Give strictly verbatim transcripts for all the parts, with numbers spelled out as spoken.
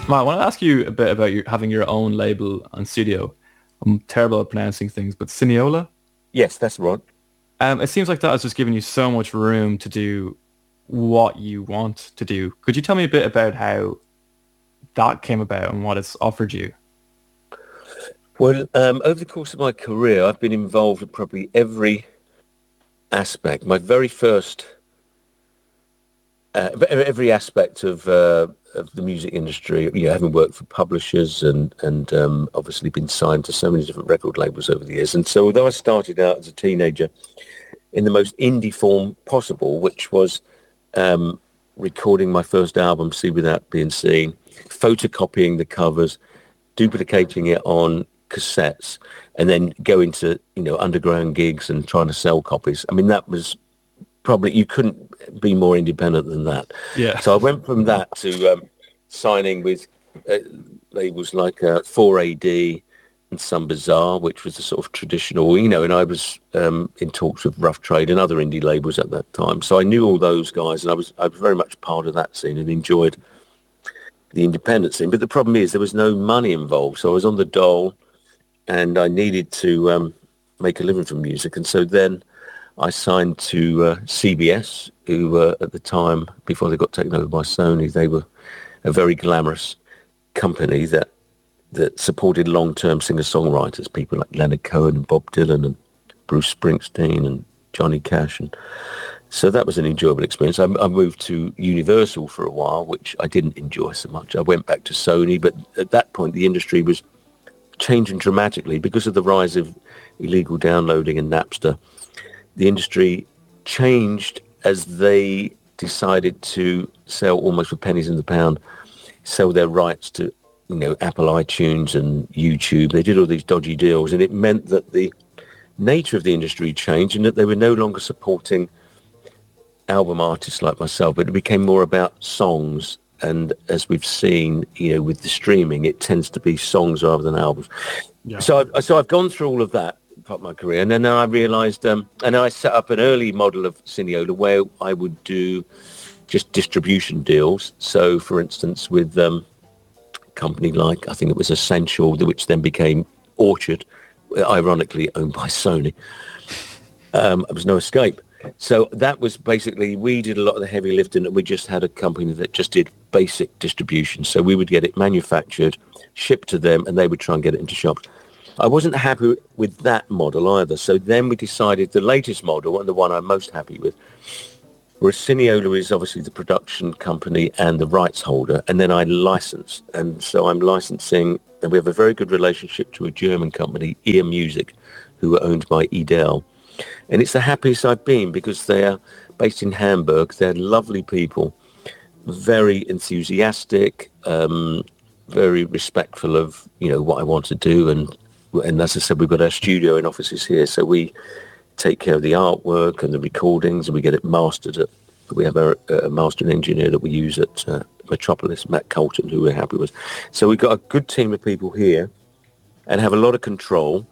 Matt, I want to ask you a bit about your having your own label and studio. I'm terrible at pronouncing things, but Cineola. Yes, that's right. Um, it seems like that has just given you so much room to do what you want to do. Could you tell me a bit about how that came about and what it's offered you? Well, um, over the course of my career, I've been involved in probably every aspect. My very first, uh, every aspect of uh, of the music industry. You know, having worked for publishers and and um, obviously been signed to so many different record labels over the years. And so, although I started out as a teenager in the most indie form possible, which was um, recording my first album, See Without Being Seen, photocopying the covers, duplicating it on cassettes, and then going to, you know, underground gigs and trying to sell copies. I mean, that was probably, you couldn't be more independent than that. Yeah. So I went from that to um, signing with uh, labels like uh, four A D and Sun Bazaar, which was the sort of traditional, you know, and I was um, in talks with Rough Trade and other indie labels at that time. So I knew all those guys, and I was I was very much part of that scene and enjoyed the independent scene. But the problem is there was no money involved. So I was on the dole and I needed to um, make a living from music. And so then I signed to uh, C B S, who uh, at the time, before they got taken over by Sony, they were a very glamorous company that that supported long-term singer-songwriters, people like Leonard Cohen and Bob Dylan and Bruce Springsteen and Johnny Cash. And so that was an enjoyable experience. I, I moved to Universal for a while, which I didn't enjoy so much. I went back to Sony, but at that point the industry was changing dramatically because of the rise of illegal downloading and Napster. The industry changed as they decided to sell almost for pennies in the pound, sell their rights to, you know, Apple iTunes and YouTube. They did all these dodgy deals, and it meant that the nature of the industry changed and that they were no longer supporting album artists like myself, but it became more about songs. And as we've seen, you know, with the streaming, it tends to be songs rather than albums. Yeah. So, I, so I've gone through all of that part of my career, and then I realised, um, and I set up an early model of Cineola where I would do just distribution deals. So, for instance, with um, a company like, I think it was Essential, which then became Orchard, ironically owned by Sony. Um, there was no escape. So that was basically, we did a lot of the heavy lifting, and we just had a company that just did basic distribution. So we would get it manufactured, shipped to them, and they would try and get it into shops. I wasn't happy with that model either. So then we decided the latest model, and the one I'm most happy with, where Cineola is obviously the production company and the rights holder, and then I license. And so I'm licensing, and we have a very good relationship to a German company, Ear Music, who are owned by Edel. And it's the happiest I've been because they're based in Hamburg. They're lovely people, very enthusiastic, um, very respectful of, you know, what I want to do. And and as I said, we've got our studio and offices here, so we take care of the artwork and the recordings, and we get it mastered. At, we have a, a mastering engineer that we use at uh, Metropolis, Matt Colton, who we're happy with. So we've got a good team of people here and have a lot of control,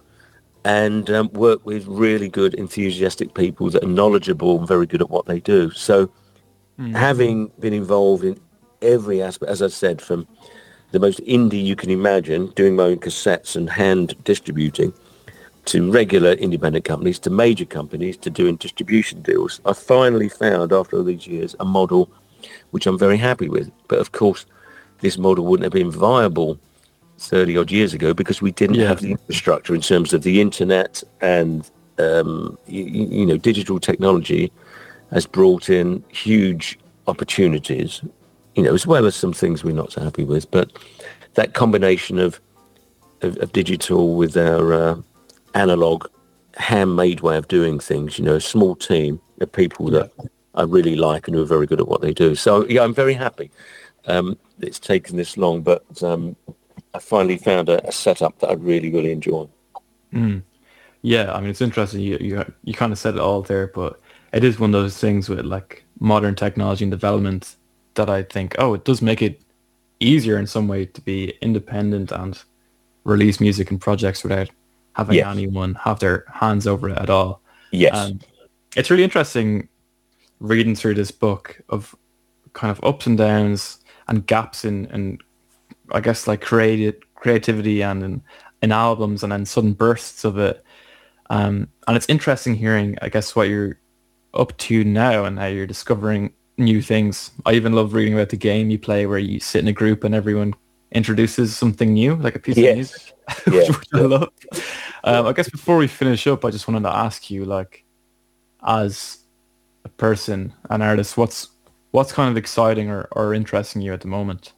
and um, work with really good, enthusiastic people that are knowledgeable and very good at what they do. So mm. having been involved in every aspect, as I said, from the most indie you can imagine, doing my own cassettes and hand distributing, to regular independent companies, to major companies, to doing distribution deals, I finally found, after all these years, a model which I'm very happy with. But of course, this model wouldn't have been viable thirty odd years ago because we didn't yeah. have the infrastructure in terms of the internet, and um, you, you know, digital technology has brought in huge opportunities, you know, as well as some things we're not so happy with. But that combination of of, of digital with our uh, analog, handmade way of doing things, you know, a small team of people that yeah. I really like and who are very good at what they do. So yeah, I'm very happy. Um, it's taken this long, but um, I finally found a, a setup that I really, really enjoy. Mm. Yeah, I mean, it's interesting. You, you you kind of said it all there, but it is one of those things with like modern technology and development that I think, oh, it does make it easier in some way to be independent and release music and projects without having yes. anyone have their hands over it at all. Yes. And it's really interesting reading through this book of kind of ups and downs and gaps in, in I guess, like creative creativity and in, in albums and then sudden bursts of it. Um, and it's interesting hearing, I guess, what you're up to now and how you're discovering new things. I even love reading about the game you play where you sit in a group and everyone introduces something new, like a piece yes. of music, yeah. which I love. Um, I guess before we finish up, I just wanted to ask you, like, as a person, an artist, what's what's kind of exciting or, or interesting you at the moment?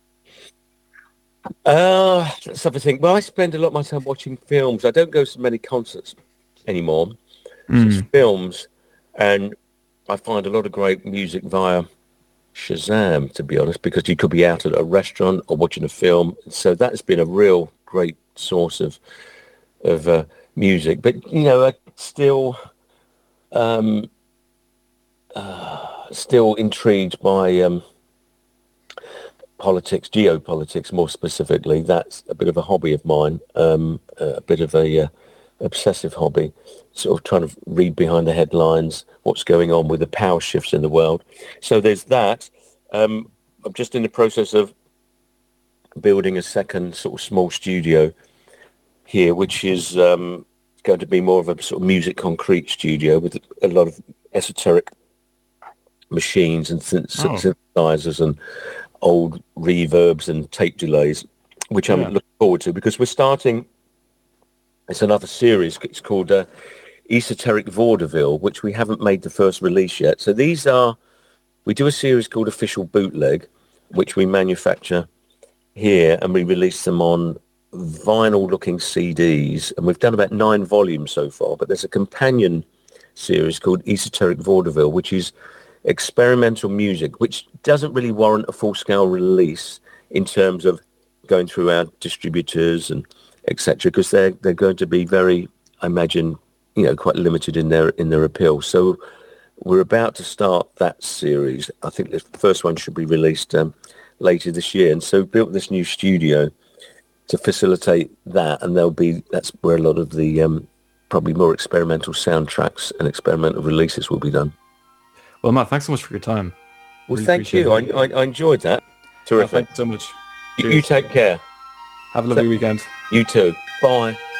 Uh, let's have a think. Well, I spend a lot of my time watching films. I don't go to many concerts anymore. Mm. So it's films, and I find a lot of great music via Shazam, to be honest, because you could be out at a restaurant or watching a film. So that's been a real great source of of uh, music. But, you know, I still um, uh, still intrigued by um, politics, geopolitics more specifically. That's a bit of a hobby of mine, um, a bit of a uh, obsessive hobby, sort of trying to read behind the headlines, what's going on with the power shifts in the world. So there's that. Um, I'm just in the process of building a second sort of small studio here, which is um, going to be more of a sort of music concrete studio with a lot of esoteric machines and synth- Oh. synthesizers and old reverbs and tape delays, which I'm Yeah. looking forward to, because we're starting, it's another series, it's called uh, Esoteric Vaudeville, which we haven't made the first release yet. So these are, we do a series called Official Bootleg, which we manufacture here, and we release them on vinyl looking C Ds, and we've done about nine volumes so far. But there's a companion series called Esoteric Vaudeville, which is experimental music, which doesn't really warrant a full-scale release in terms of going through our distributors and etc., because they're they're going to be very, I imagine, you know, quite limited in their in their appeal. So we're about to start that series. I think the first one should be released um, later this year, and so built this new studio to facilitate that, and there'll be, that's where a lot of the um, probably more experimental soundtracks and experimental releases will be done. Well, Matt, thanks so much for your time. Well, Really thank you. I, appreciate I, I enjoyed that. Yeah, Terrific. thanks so much. You, you Cheers. take care. Have a lovely weekend. You too. Bye.